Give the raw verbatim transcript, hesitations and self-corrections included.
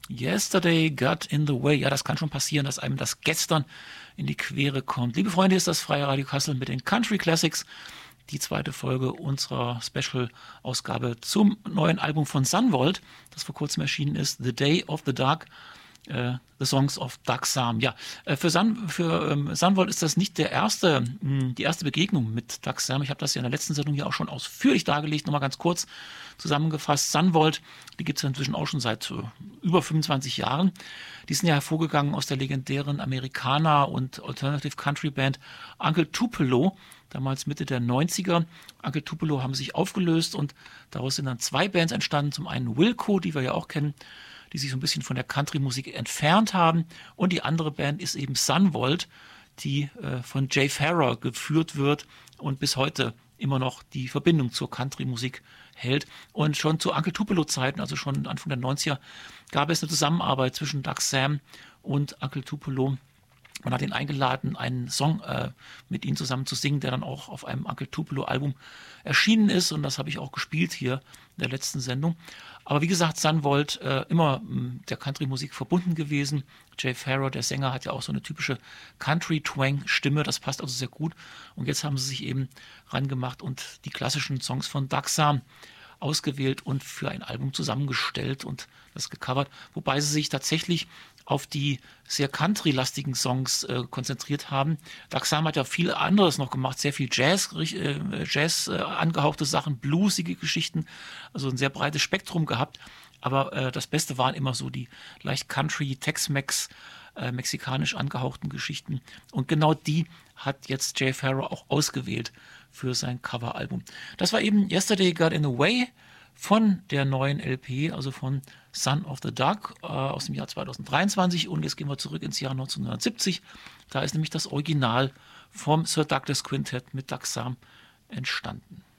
Yesterday got in the way. Ja, das kann schon passieren, dass einem das gestern in die Quere kommt. Liebe Freunde, hier ist das Freie Radio Kassel mit den Country Classics. Die zweite Folge unserer Special-Ausgabe zum neuen Album von Sunvolt, das vor kurzem erschienen ist, The Day of the Dark. Uh, the Songs of Doug Sahm. Ja, uh, für, Sun, für um, Sunvolt ist das nicht der erste, mh, die erste Begegnung mit Doug Sahm. Ich habe das ja in der letzten Sendung ja auch schon ausführlich dargelegt. Nochmal ganz kurz zusammengefasst. Sunvolt, die gibt es ja inzwischen auch schon seit uh, über fünfundzwanzig Jahren. Die sind ja hervorgegangen aus der legendären Amerikaner- und Alternative Country Band Uncle Tupelo, damals Mitte der neunziger. Uncle Tupelo haben sich aufgelöst und daraus sind dann zwei Bands entstanden. Zum einen Wilco, die wir ja auch kennen, die sich so ein bisschen von der Country-Musik entfernt haben. Und die andere Band ist eben Sunvolt, die äh, von Jay Farrar geführt wird und bis heute immer noch die Verbindung zur Country-Musik hält. Und schon zu Uncle Tupelo-Zeiten, also schon Anfang der neunziger, gab es eine Zusammenarbeit zwischen Doug Sahm und Uncle Tupelo. Man hat ihn eingeladen, einen Song äh, mit ihm zusammen zu singen, der dann auch auf einem Uncle Tupelo-Album erschienen ist. Und das habe ich auch gespielt hier in der letzten Sendung. Aber wie gesagt, Sunvolt äh, immer mh, der Country-Musik verbunden gewesen. Jay Farrar, der Sänger, hat ja auch so eine typische Country-Twang-Stimme. Das passt also sehr gut. Und jetzt haben sie sich eben rangemacht und die klassischen Songs von Doug Sahm ausgewählt und für ein Album zusammengestellt und das gecovert. Wobei sie sich tatsächlich auf die sehr country-lastigen Songs äh, konzentriert haben. Doug Sahm hat ja viel anderes noch gemacht, sehr viel Jazz, äh, Jazz äh, angehauchte Sachen, bluesige Geschichten, also ein sehr breites Spektrum gehabt. Aber äh, das Beste waren immer so die leicht Country, Tex-Mex, äh, mexikanisch angehauchten Geschichten. Und genau die hat jetzt Jay Farrar auch ausgewählt für sein Coveralbum. Das war eben Yesterday Got in the Way von der neuen L P, also von Son of the Dark äh, aus dem Jahr zweitausenddreiundzwanzig. Und jetzt gehen wir zurück ins Jahr neunzehnhundertsiebzig. Da ist nämlich das Original vom Sir Douglas Quintet mit Doug Sahm entstanden.